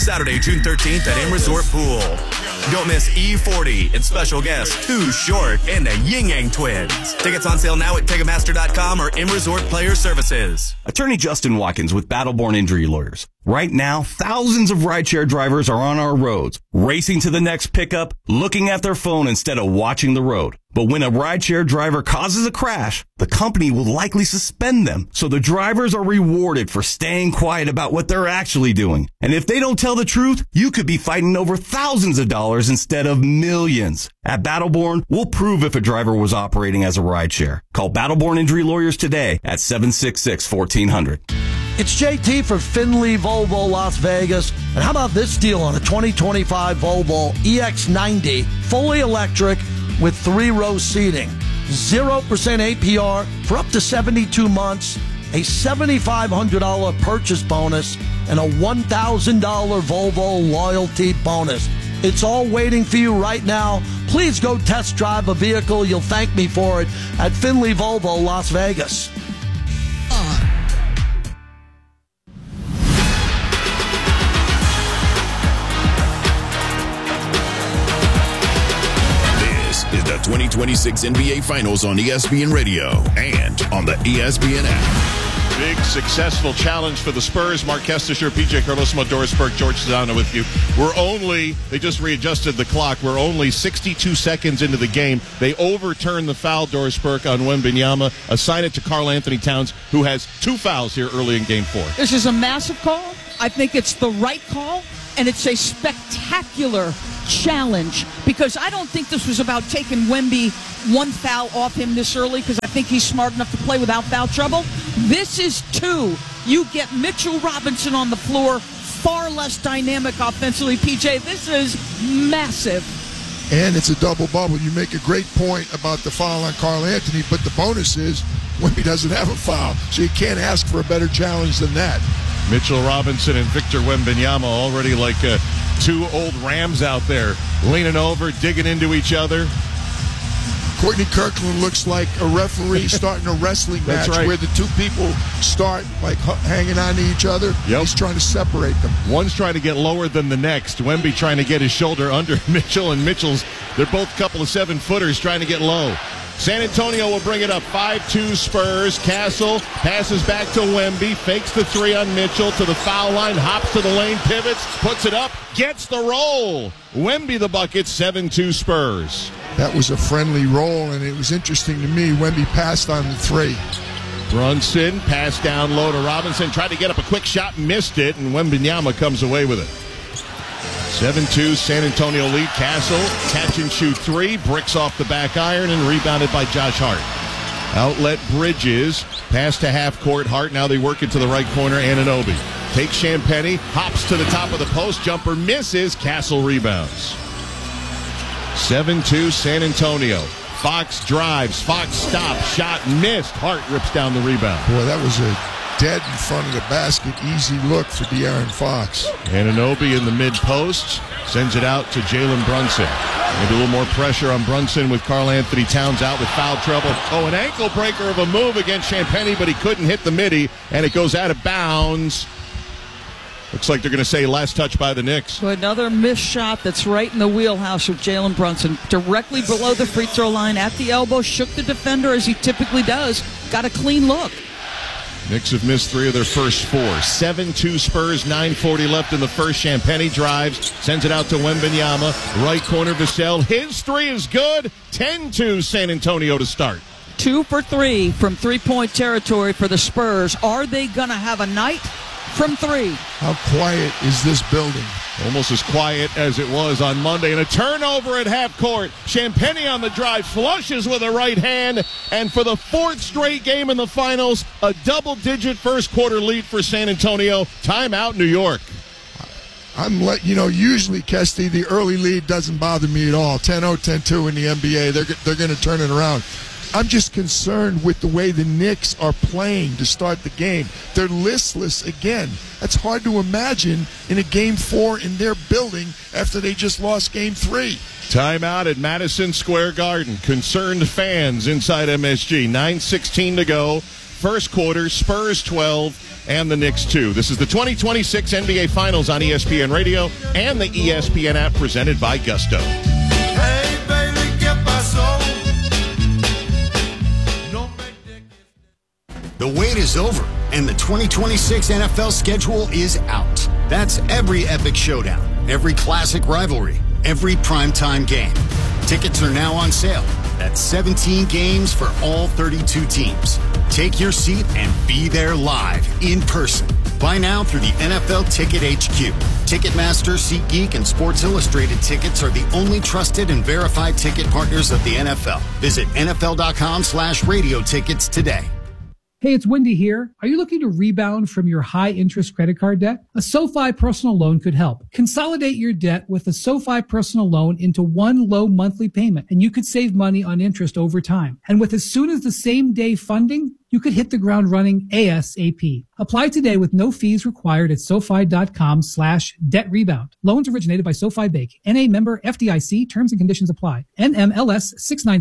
Saturday, June 13th at M Resort Pool. Don't miss E40 and special guests Too Short and the Yin Yang Twins. Tickets on sale now at Ticketmaster.com or M Resort Player Services. Attorney Justin Watkins with Battleborn Injury Lawyers. Right now, thousands of rideshare drivers are on our roads, racing to the next pickup, looking at their phone instead of watching the road. But when a rideshare driver causes a crash, the company will likely suspend them. So the drivers are rewarded for staying quiet about what they're actually doing. And if they don't tell the truth, you could be fighting over thousands of dollars instead of millions. At Battleborn, we'll prove if a driver was operating as a rideshare. Call Battleborn Injury Lawyers today at 766-1400. It's JT for Findlay Volvo Las Vegas. And how about this deal on a 2025 Volvo EX90, fully electric with 3-row seating. 0% APR for up to 72 months, a $7,500 purchase bonus, and a $1,000 Volvo loyalty bonus. It's all waiting for you right now. Please go test drive a vehicle. You'll thank me for it at Findlay Volvo Las Vegas. Is the 2026 NBA Finals on ESPN Radio and on the ESPN app. Big successful challenge for the Spurs. Mark Kestisher, PJ Carlosimo, Doris Burke, George Sedano with you. They just readjusted the clock. We're only 62 seconds into the game. They overturned the foul, Doris Burke, on Wembanyama. Assign it to Karl Anthony Towns, who has 2 fouls here early in Game 4. This is a massive call. I think it's the right call, and it's a spectacular challenge because I don't think this was about taking Wemby one foul off him this early because I think he's smart enough to play without foul trouble. This is 2. You get Mitchell Robinson on the floor, far less dynamic offensively. PJ, this is massive. And it's a double bubble. You make a great point about the foul on Karl Anthony, but the bonus is Wemby doesn't have a foul, so you can't ask for a better challenge than that. Mitchell Robinson and Victor Wembanyama already like 2 old Rams out there, leaning over, digging into each other. Courtney Kirkland looks like a referee starting a wrestling match where the 2 people start like hanging on to each other. Yep. He's trying to separate them. One's trying to get lower than the next. Wemby trying to get his shoulder under Mitchell, and they're both a couple of 7-footers trying to get low. San Antonio will bring it up 5-2 Spurs. Castle passes back to Wemby, fakes the 3 on Mitchell to the foul line, hops to the lane, pivots, puts it up, gets the roll. Wemby the bucket, 7-2 Spurs. That was a friendly roll, and it was interesting to me. Wemby passed on the 3. Brunson passed down low to Robinson, tried to get up a quick shot, missed it, and Wembanyama comes away with it. 7-2 San Antonio lead. Castle catch and shoot 3, bricks off the back iron and rebounded by Josh Hart. Outlet Bridges, pass to half court. Hart, now they work it to the right corner. Anunoby takes Champagnie, hops to the top of the post, jumper misses. Castle rebounds. 7-2 San Antonio. Fox drives, Fox stops, shot missed. Hart rips down the rebound. Boy, that was a dead in front of the basket, easy look for De'Aaron Fox. Anunoby in the mid-post, sends it out to Jalen Brunson. Maybe a little more pressure on Brunson with Karl Anthony Towns out with foul trouble. Oh, an ankle breaker of a move against Champagnie, but he couldn't hit the midi, and it goes out of bounds. Looks like they're going to say last touch by the Knicks. So another missed shot that's right in the wheelhouse of Jalen Brunson. Directly below the free throw line at the elbow, shook the defender as he typically does. Got a clean look. Knicks have missed 3 of their first 4. 7-2 Spurs, 9:40 left in the first. Champagnie drives, sends it out to Wembanyama. Right corner, Vassell. His 3 is good. 10-2 San Antonio to start. 2 for 3 from three-point territory for the Spurs. Are they going to have a night from 3? How quiet is this building? Almost as quiet as it was on Monday. And a turnover at half court. Champagnie on the drive, flushes with a right hand. And for the 4th straight game in the finals, a double-digit first-quarter lead for San Antonio. Timeout, New York. Usually, Kesty, the early lead doesn't bother me at all. 10-0, 10-2 in the NBA. They're going to turn it around. I'm just concerned with the way the Knicks are playing to start the game. They're listless again. That's hard to imagine in a Game 4 in their building after they just lost Game 3. Timeout at Madison Square Garden. Concerned fans inside MSG. 9:16 to go. First quarter, Spurs 12 and the Knicks 2. This is the 2026 NBA Finals on ESPN Radio and the ESPN app, presented by Gusto. Hey, baby, get my soul. The wait is over, and the 2026 NFL schedule is out. That's every epic showdown, every classic rivalry, every primetime game. Tickets are now on sale. That's 17 games for all 32 teams. Take your seat and be there live, in person. Buy now through the NFL Ticket HQ. Ticketmaster, SeatGeek, and Sports Illustrated tickets are the only trusted and verified ticket partners of the NFL. Visit NFL.com/radio tickets today. Hey, it's Wendy here. Are you looking to rebound from your high-interest credit card debt? A SoFi personal loan could help. Consolidate your debt with a SoFi personal loan into one low monthly payment, and you could save money on interest over time. And with as soon as the same day funding, you could hit the ground running ASAP. Apply today with no fees required at SoFi.com/debt rebound. Loans originated by SoFi Bank. NA member FDIC. Terms and conditions apply. NMLS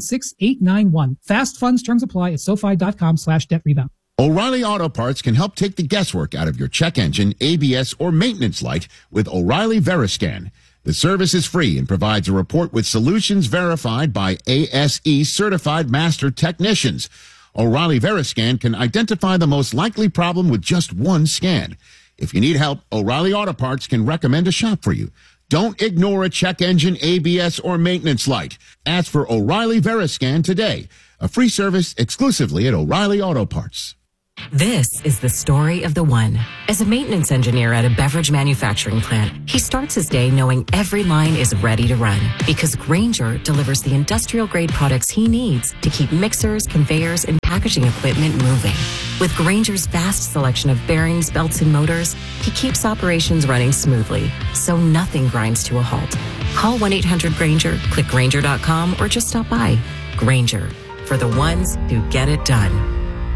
696891. Fast funds terms apply at SoFi.com/debt rebound. O'Reilly Auto Parts can help take the guesswork out of your check engine, ABS, or maintenance light with O'Reilly Veriscan. The service is free and provides a report with solutions verified by ASE certified master technicians. O'Reilly Veriscan can identify the most likely problem with just one scan. If you need help, O'Reilly Auto Parts can recommend a shop for you. Don't ignore a check engine, ABS, or maintenance light. Ask for O'Reilly Veriscan today. A free service exclusively at O'Reilly Auto Parts. This is the story of the one. As a maintenance engineer at a beverage manufacturing plant, he starts his day knowing every line is ready to run because Grainger delivers the industrial-grade products he needs to keep mixers, conveyors, and packaging equipment moving. With Grainger's vast selection of bearings, belts, and motors, he keeps operations running smoothly, so nothing grinds to a halt. Call 1-800-GRAINGER, click Grainger.com, or just stop by. Grainger, for the ones who get it done.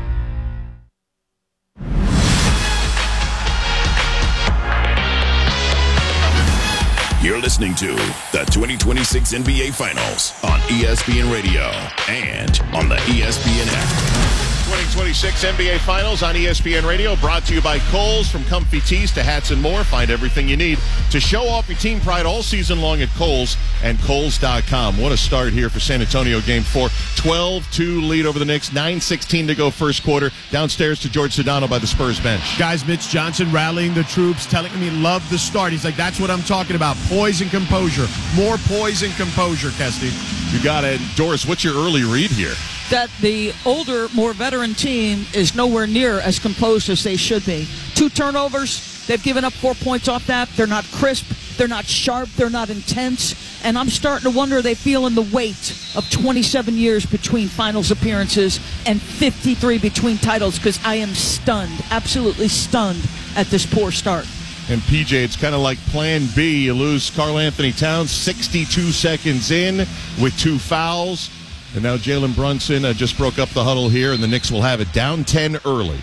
You're listening to the 2026 NBA Finals on ESPN Radio and on the ESPN app. 2026 NBA Finals on ESPN Radio, brought to you by Kohl's. From comfy tees to hats and more, find everything you need to show off your team pride all season long at Kohl's and Kohl's.com. What a start here for San Antonio Game 4. 12-2 lead over the Knicks. 9:16 to go first quarter. Downstairs to George Sedano by the Spurs bench. Guys, Mitch Johnson rallying the troops, telling him he loved the start. He's like, that's what I'm talking about. Poise and composure. More poise and composure, Kesty. You got it. Doris, what's your early read here? That the older, more veteran team is nowhere near as composed as they should be. 2 turnovers. They've given up 4 points off that. They're not crisp. They're not sharp. They're not intense. And I'm starting to wonder, they feeling the weight of 27 years between finals appearances and 53 between titles, because I am stunned, absolutely stunned at this poor start. And PJ, it's kind of like plan B. You lose Karl Anthony Towns 62 seconds in with 2 fouls. And now Jalen Brunson just broke up the huddle here, and the Knicks will have it down 10 early.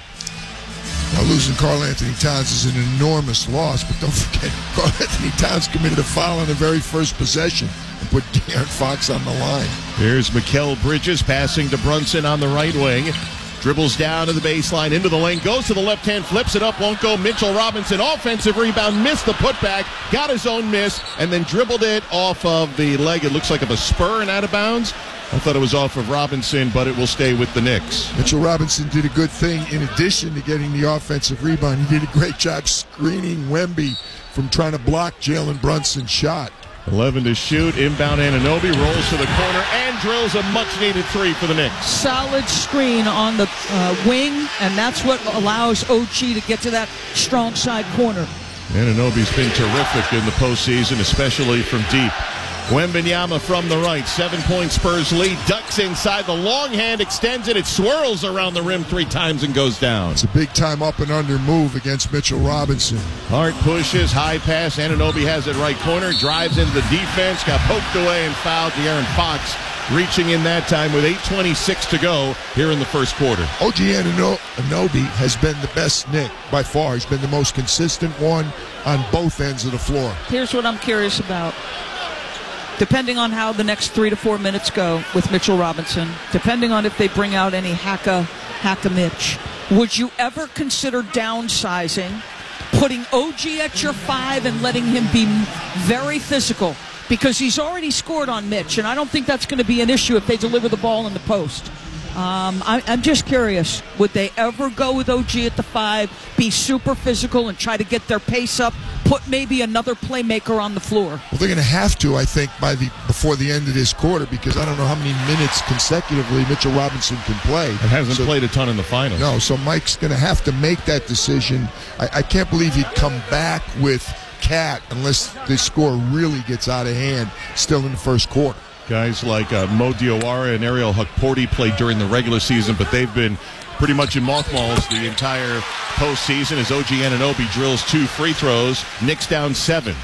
Now, losing Karl Anthony Towns is an enormous loss, but don't forget, Karl Anthony Towns committed a foul on the very first possession and put De'Aaron Fox on the line. Here's Mikal Bridges passing to Brunson on the right wing. Dribbles down to the baseline, into the lane, goes to the left hand, flips it up, won't go. Mitchell Robinson, offensive rebound, missed the putback, got his own miss, and then dribbled it off of the leg. It looks like of a spur and out of bounds. I thought it was off of Robinson, but it will stay with the Knicks. Mitchell Robinson did a good thing in addition to getting the offensive rebound. He did a great job screening Wemby from trying to block Jalen Brunson's shot. 11 to shoot. Inbound Anunoby rolls to the corner and drills a much-needed 3 for the Knicks. Solid screen on the wing, and that's what allows OG to get to that strong side corner. Anunoby's been terrific in the postseason, especially from deep. Wembanyama from the right, 7-point Spurs lead, ducks inside, the long hand extends it, it swirls around the rim 3 times and goes down. It's a big-time up-and-under move against Mitchell Robinson. Hart pushes, high pass, Anunoby has it right corner, drives into the defense, got poked away and fouled. De'Aaron Fox reaching in that time with 8:26 to go here in the first quarter. OG Anunoby has been the best Knick by far. He's been the most consistent one on both ends of the floor. Here's what I'm curious about. Depending on how the next 3 to 4 minutes go with Mitchell Robinson, depending on if they bring out any Hacka Mitch, would you ever consider downsizing, putting OG at your 5 and letting him be very physical? Because he's already scored on Mitch, and I don't think that's going to be an issue if they deliver the ball in the post. I'm just curious, would they ever go with OG at the 5, be super physical and try to get their pace up, put maybe another playmaker on the floor? Well, they're going to have to, I think, before the end of this quarter, because I don't know how many minutes consecutively Mitchell Robinson can play. And hasn't played a ton in the finals. No, so Mike's going to have to make that decision. I can't believe he'd come back with Cat unless the score really gets out of hand still in the first quarter. Guys like Mo Diawara and Ariel Hukporti played during the regular season, but they've been pretty much in mothballs the entire postseason as OG Anunoby drills 2 free throws. Knicks down 7.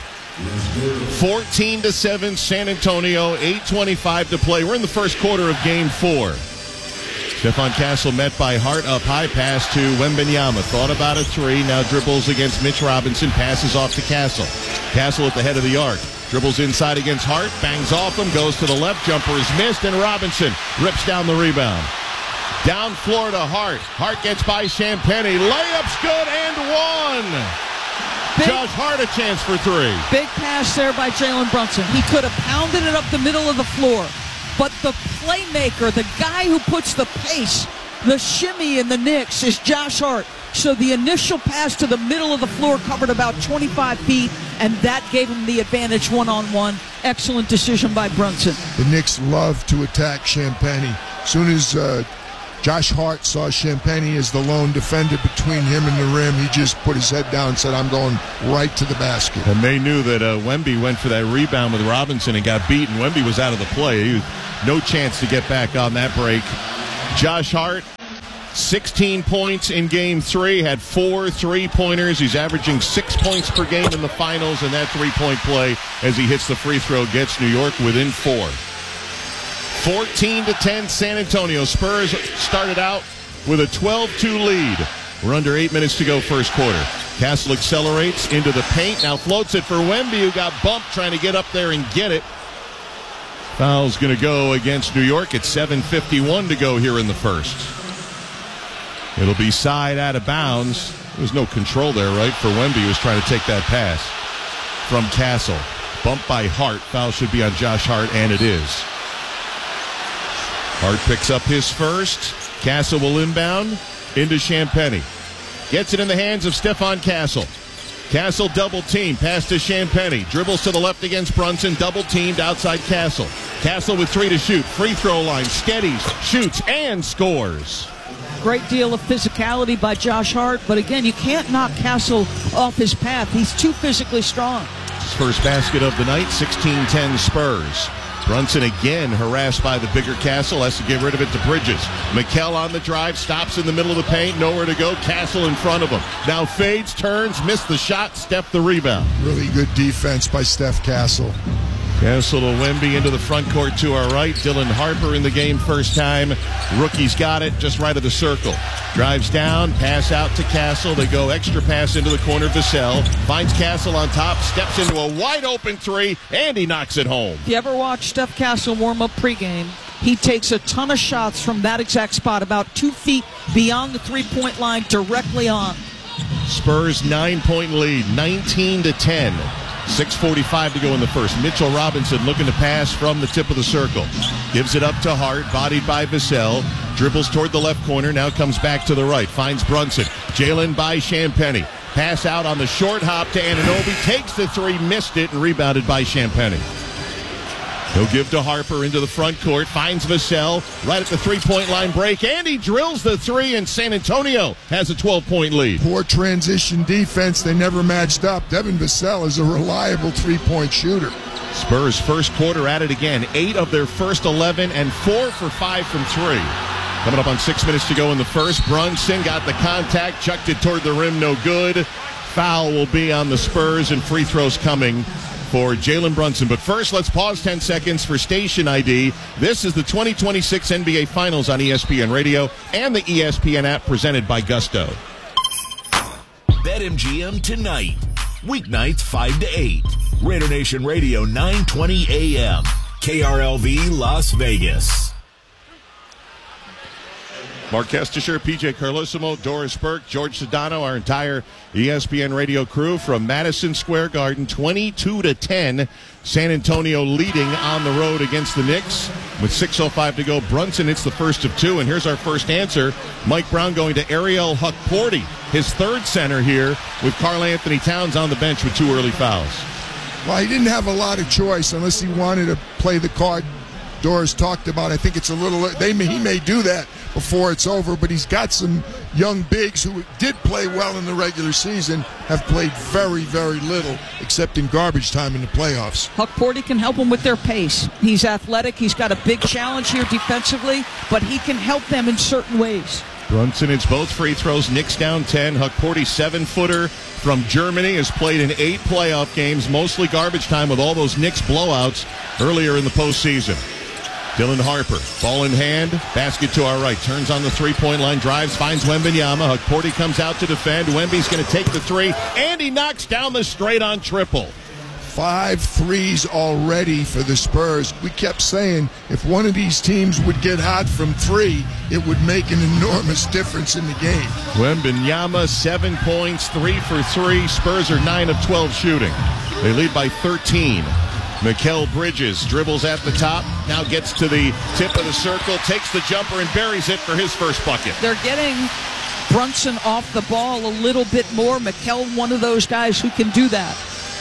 14-7 San Antonio, 8:25 to play. We're in the first quarter of Game 4. Stephon Castle met by Hart, up high, pass to Wembanyama. Thought about a 3, now dribbles against Mitch Robinson, passes off to Castle. Castle at the head of the arc. Dribbles inside against Hart, bangs off him, goes to the left, jumper is missed, and Robinson rips down the rebound. Down floor to Hart. Hart gets by Champagnie. Layup's good and one. Josh Hart a chance for 3. Big pass there by Jalen Brunson. He could have pounded it up the middle of the floor. But the playmaker, the guy who puts the pace, the shimmy in the Knicks is Josh Hart. So the initial pass to the middle of the floor covered about 25 feet, and that gave him the advantage one-on-one. Excellent decision by Brunson. The Knicks love to attack Champagnie. As soon as Josh Hart saw Champagnie as the lone defender between him and the rim, he just put his head down and said, I'm going right to the basket. And they knew that Wemby went for that rebound with Robinson and got beaten. Wemby was out of the play. He had no chance to get back on that break. Josh Hart, 16 points in Game 3, had 4 3-pointers. He's averaging 6 points per game in the finals, and that 3-point play as he hits the free throw gets New York within 4. 14-10 San Antonio. Spurs started out with a 12-2 lead. We're under 8 minutes to go first quarter. Castle accelerates into the paint, now floats it for Wemby, who got bumped trying to get up there and get it. Foul's going to go against New York at 7:51 to go here in the first. It'll be side out of bounds. There's no control there, right, for Wemby, who was trying to take that pass from Castle. Bumped by Hart. Foul should be on Josh Hart, and it is. Hart picks up his first. Castle will inbound into Champagnie. Gets it in the hands of Stephon Castle. Castle double team. Pass to Champagnie. Dribbles to the left against Brunson. Double teamed outside Castle. Castle with 3 to shoot. Free throw line. Steadies, shoots, and scores. Great deal of physicality by Josh Hart, but again, you can't knock Castle off his path. He's too physically strong. His first basket of the night, 16-10 Spurs. Brunson again harassed by the bigger Castle, has to get rid of it to Bridges. Mikal on the drive, stops in the middle of the paint, nowhere to go. Castle in front of him. Now fades, turns, missed the shot, Steph the rebound. Really good defense by Steph Castle. Castle to Wemby into the front court to our right. Dylan Harper in the game first time. Rookie's got it just right of the circle. Drives down, pass out to Castle. They go extra pass into the corner. Vassell finds Castle on top, steps into a wide open 3, and he knocks it home. If you ever watch Steph Castle warm up pregame, he takes a ton of shots from that exact spot, about 2 feet beyond the 3-point line, directly on. Spurs 9-point lead, 19-10. 6:45 to go in the first. Mitchell Robinson looking to pass from the tip of the circle. Gives it up to Hart, bodied by Vassell. Dribbles toward the left corner, now comes back to the right. Finds Brunson. Jalen by Champagnie. Pass out on the short hop to Anunoby. Takes the 3, missed it, and rebounded by Champagnie. He'll give to Harper into the front court. Finds Vassell right at the 3-point line break. And he drills the 3, and San Antonio has a 12-point lead. Poor transition defense. They never matched up. Devin Vassell is a reliable 3-point shooter. Spurs first quarter at it again. 8 of their first 11 and 4 for 5 from 3. Coming up on 6 minutes to go in the first. Brunson got the contact, chucked it toward the rim, no good. Foul will be on the Spurs, and free throws coming for Jalen Brunson. But first, let's pause 10 seconds for station ID. This is the 2026 NBA Finals on ESPN Radio and the ESPN app, presented by Gusto. BetMGM tonight. Weeknights 5 to 8. Raider Nation Radio 920 AM. KRLV Las Vegas. Marquez Tischer, PJ Carlosimo, Doris Burke, George Sedano, our entire ESPN radio crew from Madison Square Garden, 22-10. San Antonio leading on the road against the Knicks with 6:05 to go. Brunson hits the first of two, and here's our first answer. Mike Brown going to Ariel Hukporti, his third center here, with Karl Anthony Towns on the bench with 2 early fouls. Well, he didn't have a lot of choice unless he wanted to play the card Doris talked about. I think it's a little, he may do that before it's over, but he's got some young bigs who did play well in the regular season, have played very, very little, except in garbage time in the playoffs. Hukporti can help them with their pace. He's athletic. He's got a big challenge here defensively, but he can help them in certain ways. Brunson hits both free throws. Knicks down 10. Hukporti, 7-footer from Germany, has played in 8 playoff games, mostly garbage time with all those Knicks blowouts earlier in the postseason. Dylan Harper, ball in hand, basket to our right, turns on the three-point line, drives, finds Wembanyama. Hukporti comes out to defend. Wemby's going to take the three, and he knocks down the straight-on triple. 5 threes already for the Spurs. We kept saying if one of these teams would get hot from 3, it would make an enormous difference in the game. Wembanyama, 7 points, 3 for 3. Spurs are 9 of 12 shooting. They lead by 13. Mikal Bridges dribbles at the top, now gets to the tip of the circle, takes the jumper and buries it for his first bucket. They're getting Brunson off the ball a little bit more. Mikal, one of those guys who can do that.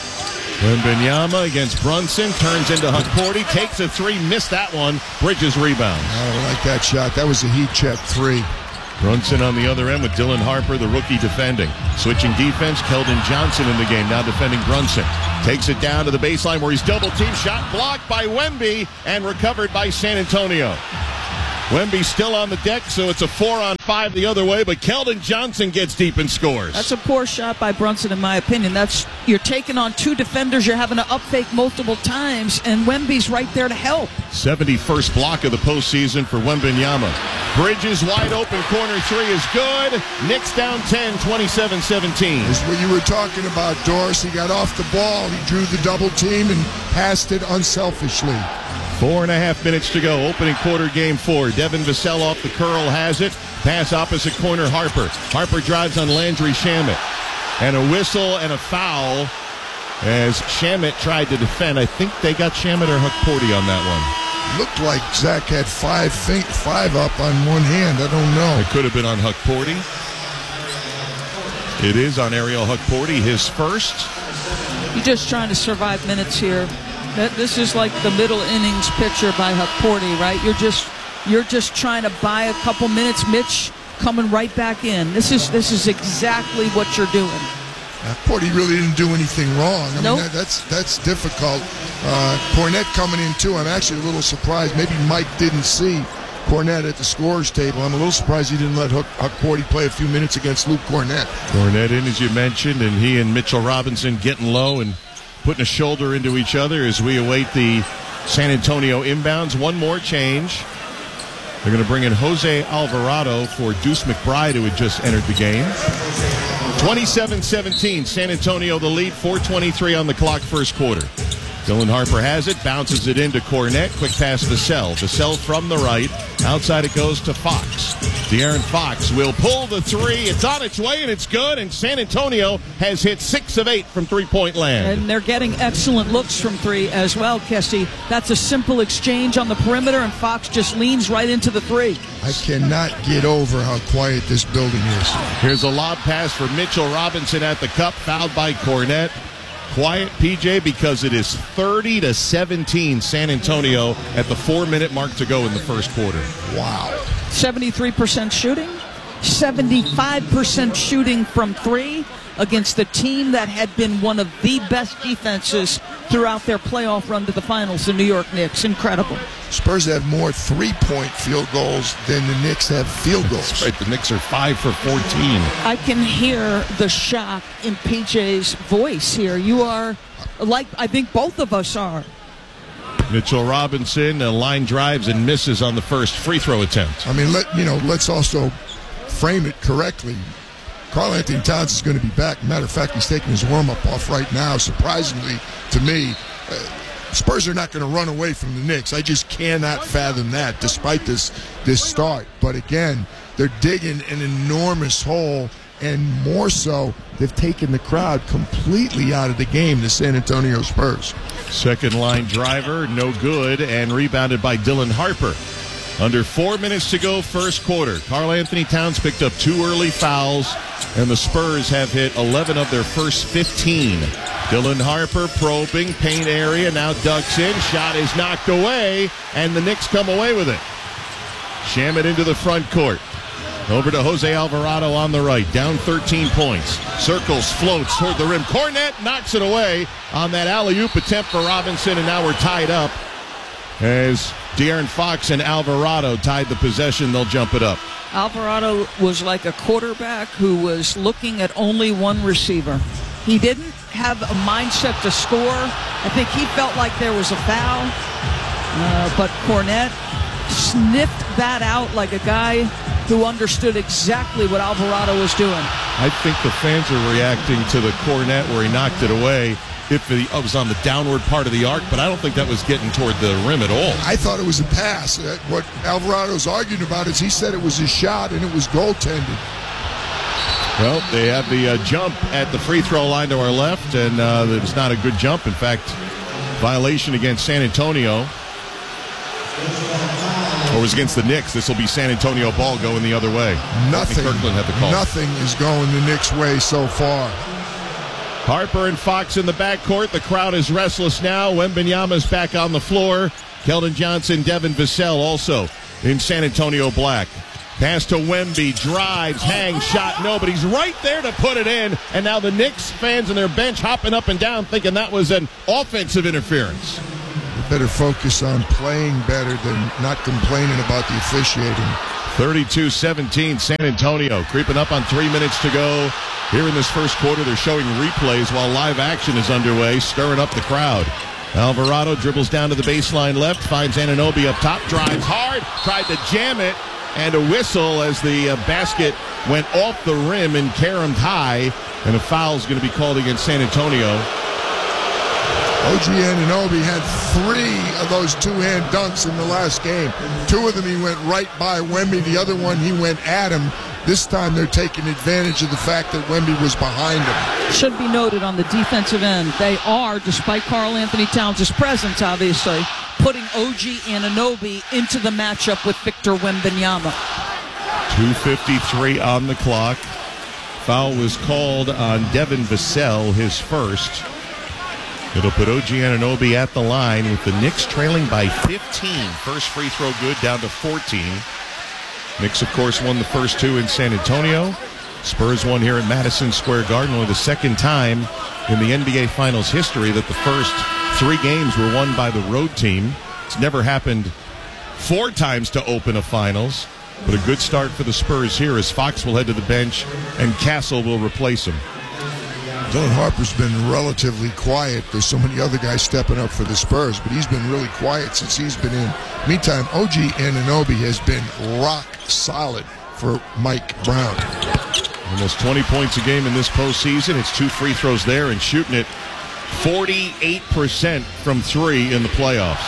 Wembanyama against Brunson, turns into Hukporti, takes a 3, missed that one. Bridges rebounds. I like that shot. That was a heat check 3. Brunson on the other end with Dylan Harper, the rookie, defending. Switching defense, Keldon Johnson in the game, now defending Brunson. Takes it down to the baseline where he's double-teamed. Shot blocked by Wemby and recovered by San Antonio. Wemby still on the deck, so it's a 4-on-5 the other way, but Keldon Johnson gets deep and scores. That's a poor shot by Brunson, in my opinion. You're taking on 2 defenders, you're having to up-fake multiple times, and Wemby's right there to help. 71st block of the postseason for Wembanyama. Bridges wide open, corner 3 is good. Knicks down 10, 27-17. This is what you were talking about, Doris. He got off the ball, he drew the double team and passed it unselfishly. 4.5 minutes to go. Opening quarter, game 4. Devin Vassell off the curl has it. Pass opposite corner, Harper. Harper drives on Landry Shamet. And a whistle and a foul as Shamet tried to defend. I think they got Shamet or Hukporti on that one. Looked like Zach had 5 up on one hand. I don't know. It could have been on Hukporti. It is on Ariel Hukporti, his first. You're just trying to survive minutes here. This is like the middle innings pitcher by Hukporti, right? You're just trying to buy a couple minutes. Mitch coming right back in. This is exactly what you're doing. Hukporti really didn't do anything wrong. I nope. mean, that's difficult. Kornet coming in too. I'm actually a little surprised. Maybe Mike didn't see Kornet at the scorer's table. I'm a little surprised he didn't let Hukporti play a few minutes against Luke Kornet. Kornet in, as you mentioned, and he and Mitchell Robinson getting low and putting a shoulder into each other as we await the San Antonio inbounds. One more change. They're going to bring in Jose Alvarado for Deuce McBride, who had just entered the game. 27-17, San Antonio the lead, 4:23 on the clock, first quarter. Dylan Harper has it, bounces it into Kornet. Quick pass Vassell. Vassell from the right. Outside it goes to Fox. De'Aaron Fox will pull the 3. It's on its way, and it's good. And San Antonio has hit 6 of 8 from three-point land. And they're getting excellent looks from 3 as well, Kessie. That's a simple exchange on the perimeter, and Fox just leans right into the 3. I cannot get over how quiet this building is. Here's a lob pass for Mitchell Robinson at the cup, fouled by Kornet. Quiet, PJ, because it is 30-17 San Antonio at the 4-minute mark to go in the first quarter. Wow. 73% shooting, 75% shooting from 3 against the team that had been one of the best defenses throughout their playoff run to the finals, the New York Knicks. Incredible. Spurs have more three-point field goals than the Knicks have field goals. That's right. The Knicks are 5 for 14. I can hear the shock in PJ's voice here. You are, like I think both of us are. Mitchell Robinson line drives and misses on the first free throw attempt. I mean, let's also frame it correctly. Karl Anthony Towns is going to be back. Matter of fact, he's taking his warm-up off right now. Surprisingly to me, Spurs are not going to run away from the Knicks. I just cannot fathom that, despite this start. But again, They're digging an enormous hole, and more so, they've taken the crowd completely out of the game, the San Antonio Spurs. Second line driver, no good, and rebounded by Dylan Harper. Under 4 minutes to go, first quarter. Karl Anthony Towns picked up 2 early fouls, and the Spurs have hit 11 of their first 15. Dylan Harper probing, paint area, now ducks in. Shot is knocked away, and the Knicks come away with it. Shamet into the front court. Over to Jose Alvarado on the right, down 13 points. Circles, floats toward the rim. Cornet knocks it away on that alley-oop attempt for Robinson, and now we're tied up. As De'Aaron Fox and Alvarado tied the possession, they'll jump it up. Alvarado was like a quarterback who was looking at only one receiver. He didn't have a mindset to score. I think he felt like there was a foul, but Cornet sniffed that out like a guy who understood exactly what Alvarado was doing. I think the fans are reacting to the Cornet where he knocked it away. If it was on the downward part of the arc, but I don't think that was getting toward the rim at all. I thought it was a pass. What Alvarado's arguing about is he said it was a shot and it was goaltended. Well, they have the jump at the free throw line to our left, and it was not a good jump. In fact, violation against San Antonio. Or it was against the Knicks. This will be San Antonio ball going the other way. Nothing. Kirkland had the call. Nothing is going the Knicks' way so far. Harper and Fox in the backcourt. The crowd is restless now. Wembanyama's back on the floor. Keldon Johnson, Devin Vassell also in San Antonio black. Pass to Wemby, drives, hangs, shot, no, but he's right there to put it in. And now the Knicks fans on their bench hopping up and down thinking that was an offensive interference. They better focus on playing better than not complaining about the officiating. 32-17, San Antonio creeping up on 3 minutes to go. Here in this first quarter, they're showing replays while live action is underway, stirring up the crowd. Alvarado dribbles down to the baseline left, finds Anunoby up top, drives hard, tried to jam it, and a whistle as the basket went off the rim and caromed high, and a foul is going to be called against San Antonio. OG Anunoby had 3 of those two-hand dunks in the last game. 2 of them he went right by Wemby. The other one he went at him. This time they're taking advantage of the fact that Wemby was behind him. Should be noted on the defensive end, they are, despite Karl Anthony Towns' presence, obviously, putting OG Anunoby into the matchup with Victor Wembanyama. 2:53 on the clock. Foul was called on Devin Vassell, his first. It'll put OG Anunoby at the line with the Knicks trailing by 15. First free throw good, down to 14. Knicks, of course, won the first 2 in San Antonio. Spurs won here at Madison Square Garden. Only the second time in the NBA Finals history that the first 3 games were won by the road team. It's never happened 4 times to open a Finals. But a good start for the Spurs here as Fox will head to the bench and Castle will replace him. Dylan Harper's been relatively quiet. There's so many other guys stepping up for the Spurs, but he's been really quiet since he's been in. Meantime, OG Anunoby has been rock solid for Mike Brown. Almost 20 points a game in this postseason. It's 2 free throws there and shooting it 48% from 3 in the playoffs.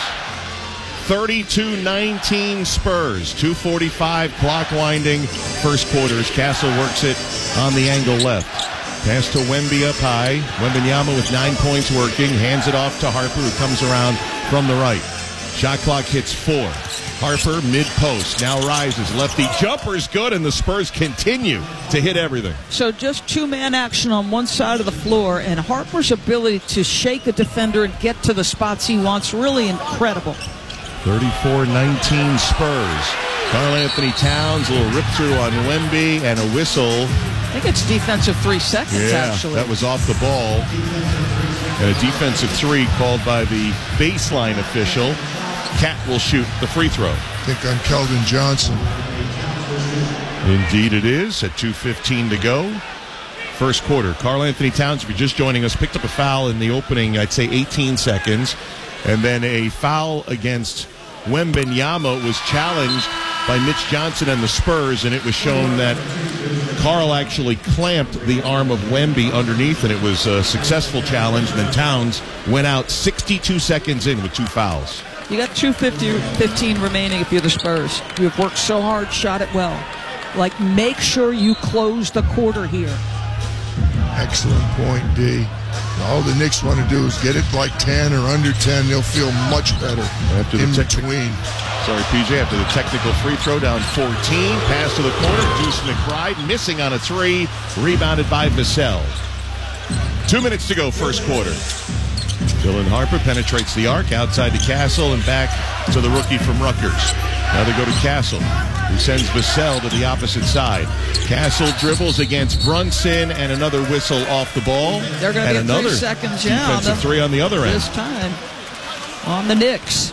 32-19 Spurs. 2:45 clock winding. First quarter as Castle works it on the angle left. Pass to Wemby up high. Wembanyama with 9 points working. Hands it off to Harper, who comes around from the right. Shot clock hits 4. Harper mid-post. Now rises. Lefty jumper's good, and the Spurs continue to hit everything. So just 2-man action on one side of the floor, and Harper's ability to shake a defender and get to the spots he wants, really incredible. 34-19 Spurs. Karl Anthony Towns, a little rip-through on Wemby, and a whistle. I think it's defensive 3 seconds, actually. That was off the ball. And a defensive 3 called by the baseline official. Cat will shoot the free throw. I think on Keldon Johnson. Indeed it is, at 2:15 to go. First quarter. Karl Anthony Towns, if you're just joining us, picked up a foul in the opening, I'd say 18 seconds. And then a foul against Wembanyama was challenged by Mitch Johnson and the Spurs, and it was shown that Karl actually clamped the arm of Wemby underneath, and it was a successful challenge. And then Towns went out 62 seconds in with 2 fouls. You got 2:15 remaining if you're the Spurs. You've worked so hard, shot it well. Like, make sure you close the quarter here. Excellent point, D. All the Knicks want to do is get it like 10 or under 10. They'll feel much better after the between. Sorry, PJ, after the technical free throw, down 14. Pass to the corner. Deuce McBride missing on a three. Rebounded by Vassell. 2 minutes to go, first quarter. Dylan Harper penetrates the arc outside to Castle and back to the rookie from Rutgers. Now they go to Castle, who sends Vassell to the opposite side. Castle dribbles against Brunson and another whistle off the ball. They're going to get another 3 seconds, defensive three on the other end. This time on the Knicks.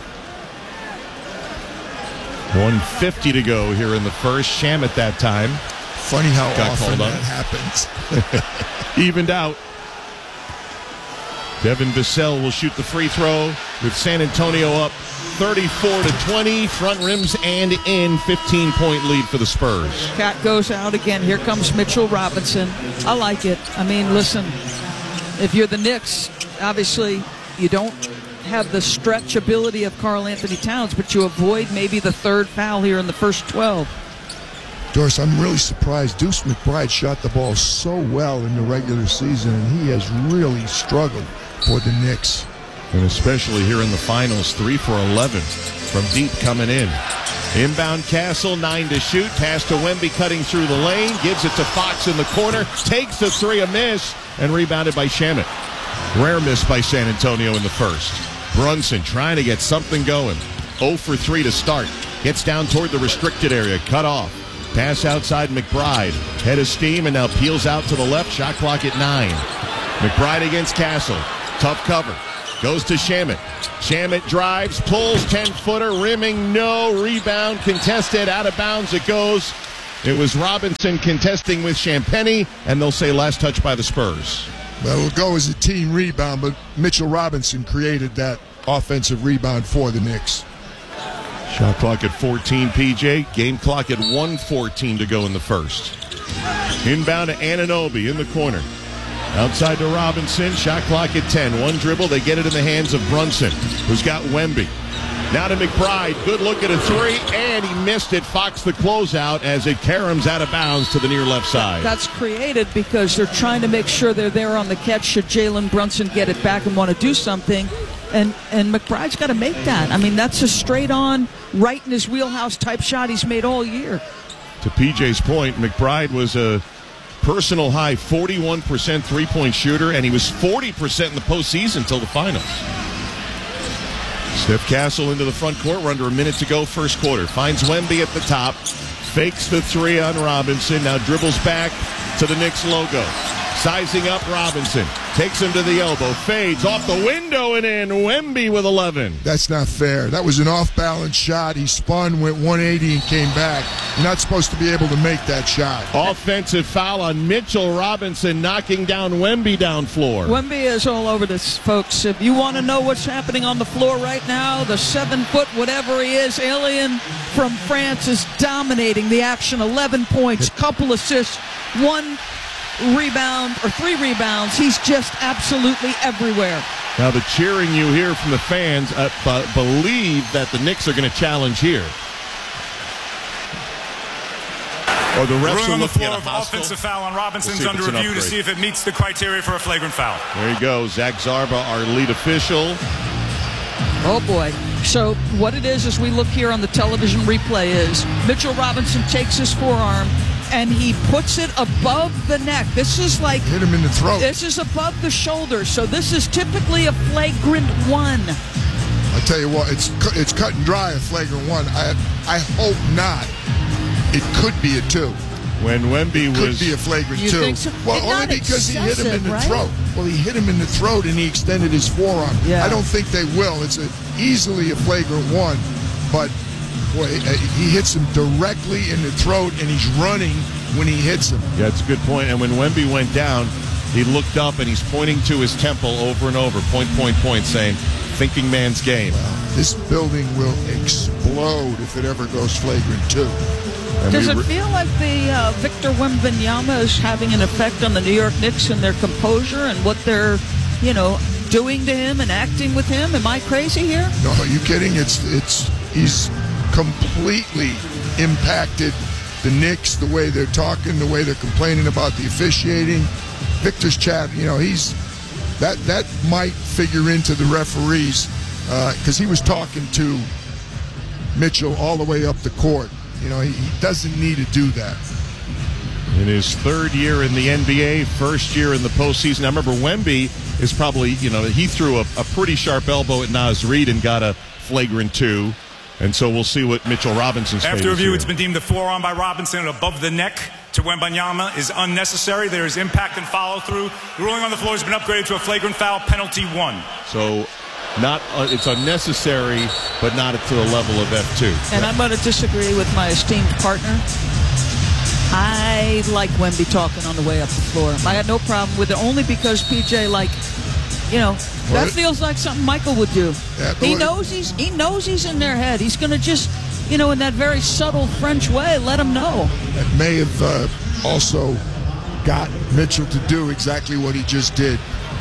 1:50 to go here in the first. Shamet that time. Funny how got often called that happens. Evened out. Devin Vassell will shoot the free throw with San Antonio up 34-20. Front rims and in. 15-point lead for the Spurs. Cat goes out again. Here comes Mitchell Robinson. I like it. I mean, listen, if you're the Knicks, obviously you don't have the stretch ability of Karl Anthony Towns, but you avoid maybe the third foul here in the first 12. Doris, I'm really surprised. Deuce McBride shot the ball so well in the regular season, and he has really struggled for the Knicks. And especially here in the finals, 3 for 11 from deep coming in. Inbound Castle, 9 to shoot. Pass to Wemby cutting through the lane. Gives it to Fox in the corner. Takes the three, a miss, and rebounded by Shamet. Rare miss by San Antonio in the first. Brunson trying to get something going. 0 for 3 to start. Gets down toward the restricted area. Cut off. Pass outside McBride. Head of steam and now peels out to the left. Shot clock at 9. McBride against Castle. Tough cover. Goes to Shamet. Shamet drives, pulls 10-footer, rimming, no. Rebound contested, out of bounds it goes. It was Robinson contesting with Champagnie, and they'll say last touch by the Spurs. Well, it'll go as a team rebound, but Mitchell Robinson created that offensive rebound for the Knicks. Shot clock at 14, PJ. Game clock at 1:14 to go in the first. Inbound to Anunoby in the corner. Outside to Robinson. Shot clock at 10. One dribble. They get it in the hands of Brunson, who's got Wemby. Now to McBride. Good look at a three, and he missed it. Fox the closeout as it caroms out of bounds to the near left side. That's created because they're trying to make sure they're there on the catch should Jalen Brunson get it back and want to do something. And McBride's got to make that. I mean, that's a straight-on, right in his wheelhouse type shot he's made all year. To PJ's point, McBride was a personal high 41% three-point shooter, and he was 40% in the postseason until the finals. Steph Castle into the front court. We're under a minute to go, first quarter. Finds Wemby at the top. Fakes the three on Robinson. Now dribbles back to the Knicks logo. Sizing up Robinson. Takes him to the elbow. Fades off the window and in. Wemby with 11. That's not fair. That was an off-balance shot. He spun, went 180, and came back. You're not supposed to be able to make that shot. Offensive foul on Mitchell Robinson, knocking down Wemby down floor. Wemby is all over this, folks. If you want to know what's happening on the floor right now, the 7-foot whatever he is, alien from France is dominating the action. 11 points, couple assists, 1 rebound or 3 rebounds. He's just absolutely everywhere. Now the cheering you hear from the fans believe that the Knicks are going to challenge here. Or the refs are looking at a hostile. Offensive foul on Robinson's under review to see if it meets the criteria for a flagrant foul. There you go. Zach Zarba, our lead official. Oh, boy. So what it is, as we look here on the television replay, is Mitchell Robinson takes his forearm and he puts it above the neck. This is like... hit him in the throat. This is above the shoulder. So this is typically a flagrant 1. I tell you what, it's cut and dry, a flagrant 1. I hope not. It could be a 2. When Wemby could be a flagrant 2. Think so? Well, only because he hit him in the throat. Well, he hit him in the throat and he extended his forearm. Yeah. I don't think they will. It's easily a flagrant 1, but boy, he hits him directly in the throat and he's running when he hits him. Yeah, that's a good point. And when Wemby went down, he looked up and he's pointing to his temple over and over, point, saying, thinking man's game. Well, this building will explode if it ever goes flagrant 2. Does it feel like the Victor Wembanyama is having an effect on the New York Knicks and their composure and what they're, doing to him and acting with him? Am I crazy here? No, are you kidding? He's completely impacted the Knicks, the way they're talking, the way they're complaining about the officiating. Victor's chat, he's that might figure into the referees because he was talking to Mitchell all the way up the court. He doesn't need to do that. In his third year in the NBA, first year in the postseason. I remember Wemby is probably, he threw a pretty sharp elbow at Naz Reid and got a flagrant 2. And so we'll see what Mitchell Robinson's After review, it's been deemed the forearm by Robinson above the neck to Wembanyama is unnecessary. There is impact and follow-through. The ruling on the floor has been upgraded to a flagrant foul, penalty 1. So it's unnecessary, but not to the level of F2. And I'm going to disagree with my esteemed partner. I like Wemby talking on the way up the floor. I had no problem with it, only because PJ, that feels like something Michael would do. Yeah, he knows he's in their head. He's going to just, in that very subtle French way, let them know. That may have also got Mitchell to do exactly what he just did.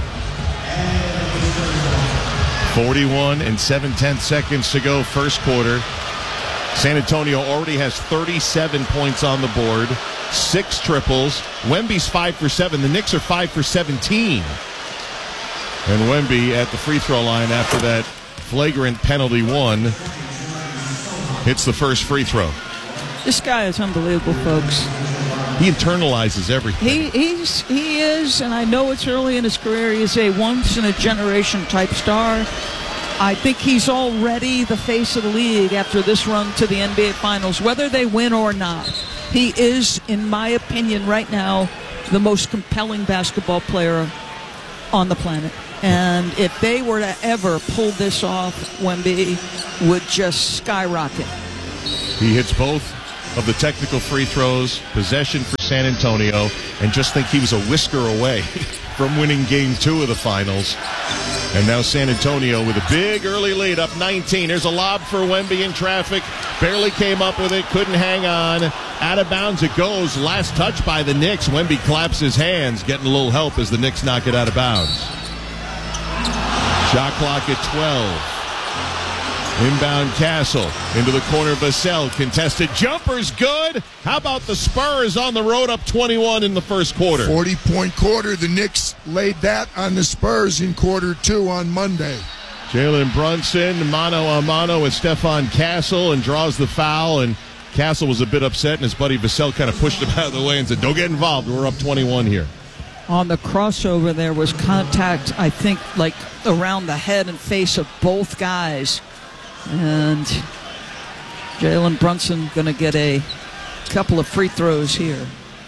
41 and 7/10 seconds to go, first quarter. San Antonio already has 37 points on the board, 6 triples. Wemby's 5 for 7. The Knicks are 5 for 17. And Wemby at the free throw line after that flagrant penalty 1 hits the first free throw. This guy is unbelievable, folks. He internalizes everything. He is, and I know it's early in his career. He is a once-in-a-generation type star. I think he's already the face of the league after this run to the NBA Finals, whether they win or not. He is, in my opinion, right now, the most compelling basketball player on the planet. And if they were to ever pull this off, Wemby would just skyrocket. He hits both of the technical free throws, possession for San Antonio, and just think he was a whisker away from winning Game 2 of the Finals. And now San Antonio with a big early lead, up 19. There's a lob for Wemby in traffic. Barely came up with it, couldn't hang on. Out of bounds it goes. Last touch by the Knicks. Wemby claps his hands, getting a little help as the Knicks knock it out of bounds. Shot clock at 12. Inbound Castle into the corner. Vassell, contested jumper's good. How about the Spurs on the road, up 21 in the first quarter? 40-point quarter. The Knicks laid that on the Spurs in quarter 2 on Monday. Jalen Brunson mano a mano with Stefan Castle and draws the foul. And Castle was a bit upset, and his buddy Vassell kind of pushed him out of the way and said, "Don't get involved. We're up 21 here." On the crossover, there was contact, I think, around the head and face of both guys. And Jalen Brunson going to get a couple of free throws here.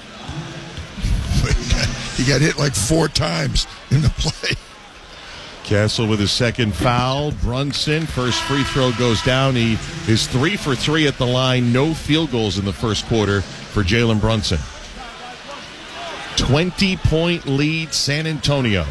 He got hit 4 times in the play. Castle with his second foul. Brunson, first free throw goes down. He is 3 for 3 at the line. No field goals in the first quarter for Jalen Brunson. 20-point lead, San Antonio.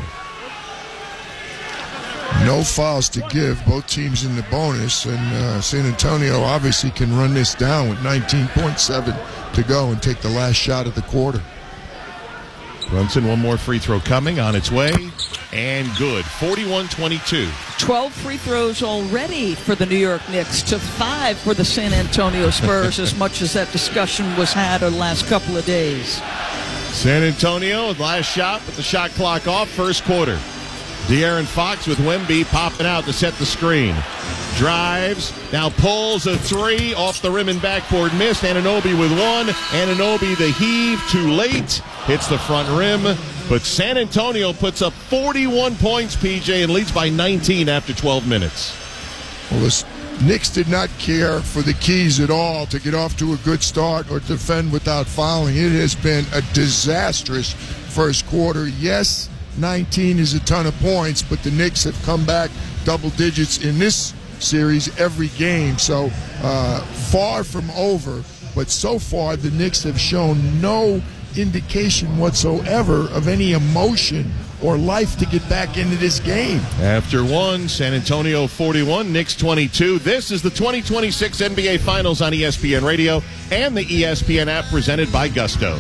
No fouls to give. Both teams in the bonus. And San Antonio obviously can run this down with 19.7 to go and take the last shot of the quarter. Brunson, one more free throw coming, on its way. And good. 41-22. 12 free throws already for the New York Knicks to 5 for the San Antonio Spurs, as much as that discussion was had over the last couple of days. San Antonio, last shot with the shot clock off, first quarter. De'Aaron Fox with Wemby popping out to set the screen. Drives, now pulls a 3 off the rim and backboard, missed. Anunoby with 1. Anunoby the heave, too late. Hits the front rim. But San Antonio puts up 41 points, PJ, and leads by 19 after 12 minutes. Well, the Knicks did not care for the keys at all to get off to a good start or defend without fouling. It has been a disastrous first quarter. Yes, 19 is a ton of points, but the Knicks have come back double digits in this series every game. So far from over, but so far the Knicks have shown no indication whatsoever of any emotion or life to get back into this game. After 1, San Antonio 41, Knicks 22. This is the 2026 NBA Finals on ESPN Radio and the ESPN app, presented by Gusto.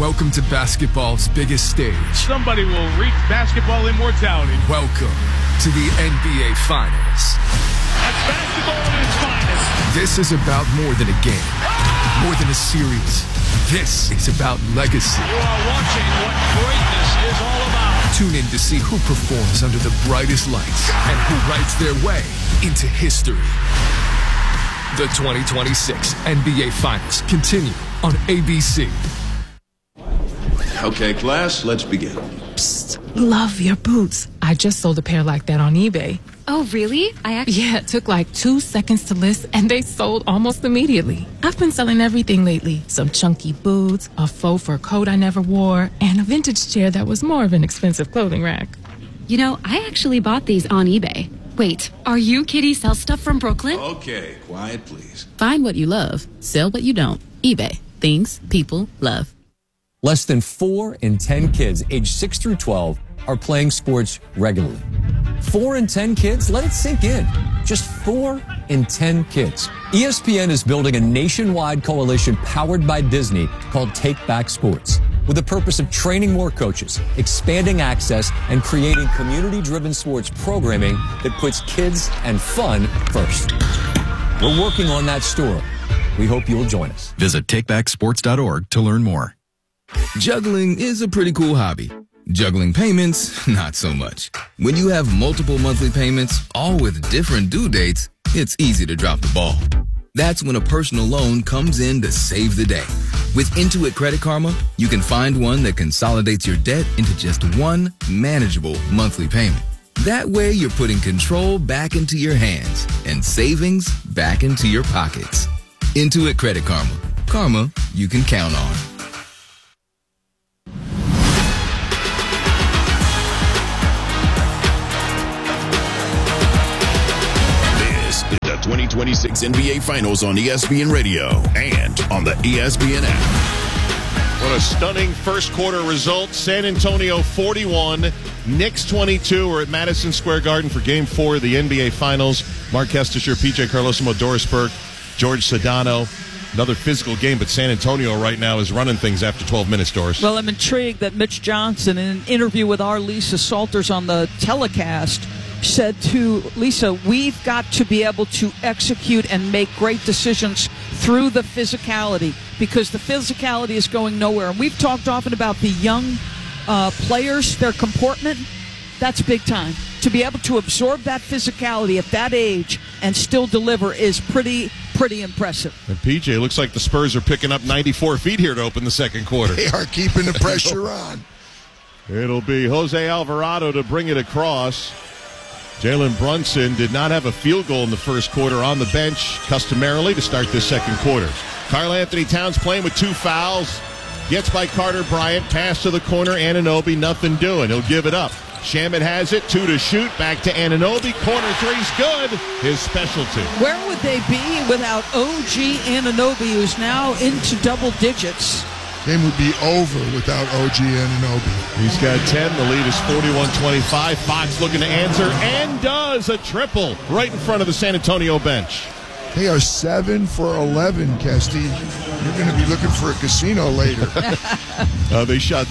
Welcome to basketball's biggest stage. Somebody will reach basketball immortality. Welcome to the NBA Finals. That's basketball at its finest. This is about more than a game, more than a series. This is about legacy. You are watching what greatness is all about. Tune in to see who performs under the brightest lights and who writes their way into history. The 2026 NBA Finals continue on ABC. Okay, class, let's begin. Psst, love your boots. I just sold a pair like that on eBay. Oh, really? Yeah, it took like 2 seconds to list, and they sold almost immediately. I've been selling everything lately. Some chunky boots, a faux fur coat I never wore, and a vintage chair that was more of an expensive clothing rack. You know, I actually bought these on eBay. Wait, are you Kitty Sell Stuff from Brooklyn? Okay, quiet, please. Find what you love. Sell what you don't. eBay. Things people love. Less than 4 in 10 kids aged 6 through 12 are playing sports regularly. 4 in 10 kids? Let it sink in. Just 4 in 10 kids. ESPN is building a nationwide coalition powered by Disney called Take Back Sports, with the purpose of training more coaches, expanding access, and creating community-driven sports programming that puts kids and fun first. We're working on that story. We hope you'll join us. Visit takebacksports.org to learn more. Juggling is a pretty cool hobby. Juggling payments, not so much. When you have multiple monthly payments, all with different due dates, it's easy to drop the ball. That's when a personal loan comes in to save the day. With Intuit Credit Karma, you can find one that consolidates your debt into just one manageable monthly payment. That way, you're putting control back into your hands and savings back into your pockets. Intuit Credit Karma. Karma you can count on. This is the 2026 NBA Finals on ESPN Radio and on the ESPN app. What a stunning first quarter result. San Antonio 41, Knicks 22. We're at Madison Square Garden for Game 4 of the NBA Finals. Mark Kestisher, PJ Carlosimo, Doris Burke, George Sedano. Another physical game, but San Antonio right now is running things after 12 minutes, Doris. Well, I'm intrigued that Mitch Johnson, in an interview with our Lisa Salters on the telecast, said to Lisa, we've got to be able to execute and make great decisions through the physicality, because the physicality is going nowhere. And we've talked often about the young players, their comportment. That's big time. To be able to absorb that physicality at that age and still deliver is pretty impressive. And PJ, looks like the Spurs are picking up 94 feet here to open the second quarter. They are keeping the pressure on. It'll be Jose Alvarado to bring it across. Jalen Brunson did not have a field goal in the first quarter on the bench, customarily, to start this second quarter. Karl Anthony Towns playing with 2 fouls. Gets by Carter Bryant. Pass to the corner. Anunoby, nothing doing. He'll give it up. Shamet has it. 2 to shoot. Back to Anunoby. Corner 3's good. His specialty. Where would they be without OG Anunoby, who's now into double digits? Game would be over without OG Anunoby. He's got 10. The lead is 41-25. Fox looking to answer and does a triple right in front of the San Antonio bench. They are 7 for 11, Kesty. You're going to be looking for a casino later. They shot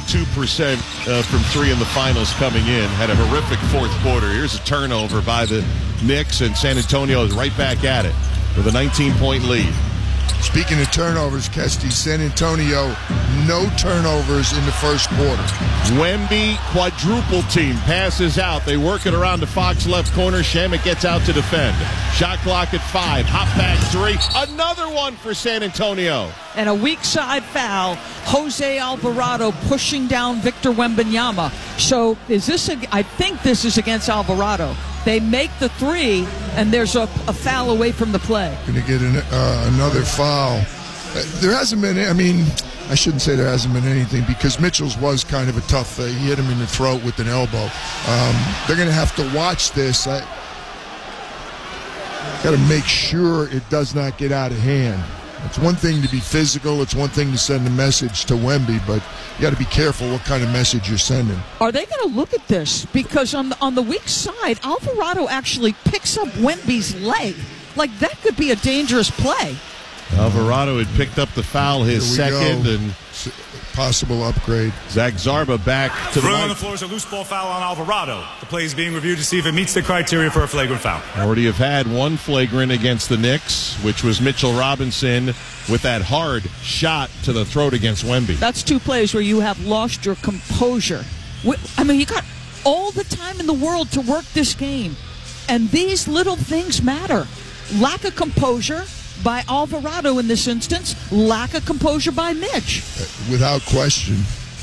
32% from 3 in the finals coming in. Had a horrific fourth quarter. Here's a turnover by the Knicks, and San Antonio is right back at it with a 19-point lead. Speaking of turnovers, Kesty, San Antonio, no turnovers in the first quarter. Wemby quadruple team passes out. They work it around to Fox left corner. Shamet gets out to defend. Shot clock at 5. Hop back 3. Another one for San Antonio. And a weak side foul. Jose Alvarado pushing down Victor Wembanyama. So I think this is against Alvarado. They make the 3, and there's a foul away from the play. Going to get another foul. There hasn't been, I shouldn't say there hasn't been anything, because Mitchell's was kind of a tough, he hit him in the throat with an elbow. They're going to have to watch this. Got to make sure it does not get out of hand. It's one thing to be physical. It's one thing to send a message to Wemby, but you got to be careful what kind of message you're sending. Are they going to look at this? Because on the weak side, Alvarado actually picks up Wemby's leg. Like, that could be a dangerous play. Alvarado had picked up the foul, his second, and possible upgrade. Zach Zarba back to the Ruling line. on the floor is a loose ball foul on Alvarado. The play is being reviewed to see if it meets the criteria for a flagrant foul. Already have had one flagrant against the Knicks, which was Mitchell Robinson with that hard shot to the throat against Wemby. That's 2 plays where you have lost your composure. I mean, you got all the time in the world to work this game, and these little things matter. Lack of composure by Alvarado in this instance, lack of composure by Mitch. Without question.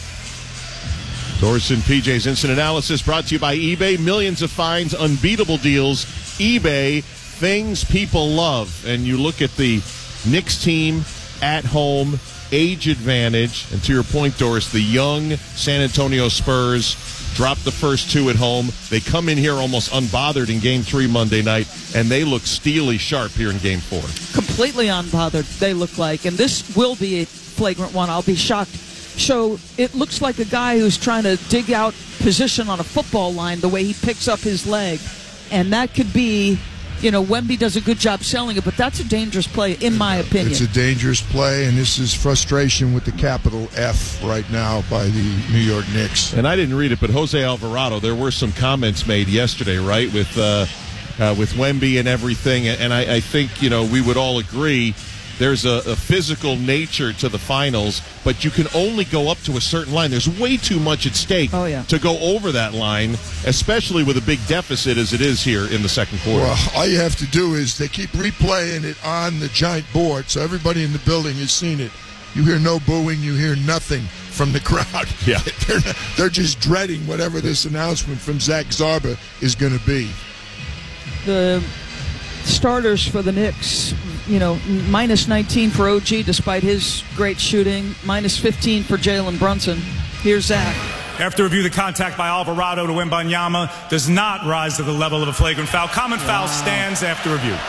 Dorson PJ's Instant Analysis brought to you by eBay. Millions of finds, unbeatable deals. eBay, things people love. And you look at the Knicks team at home, age advantage. And to your point, Doris, the young San Antonio Spurs dropped the first 2 at home. They come in here almost unbothered in Game 3 Monday night, and they look steely sharp here in Game 4. Completely unbothered, they look like. And this will be a flagrant one. I'll be shocked. So it looks like a guy who's trying to dig out position on a football line the way he picks up his leg. And that could be, Wemby does a good job selling it, but that's a dangerous play, in my opinion. It's a dangerous play, and this is frustration with the capital F right now by the New York Knicks. And I didn't read it, but Jose Alvarado, there were some comments made yesterday, right, with Wemby and everything. And I think, we would all agree there's a physical nature to the finals, but you can only go up to a certain line. There's way too much at stake to go over that line, especially with a big deficit as it is here in the second quarter. Well, all you have to do is they keep replaying it on the giant board, so everybody in the building has seen it. You hear no booing, you hear nothing from the crowd. Yeah. They're just dreading whatever this announcement from Zach Zarba is going to be. The starters for the Knicks, minus 19 for OG despite his great shooting, minus 15 for Jalen Brunson. Here's Zach. After review, the contact by Alvarado to Wembanyama does not rise to the level of a flagrant foul. Common foul stands after review.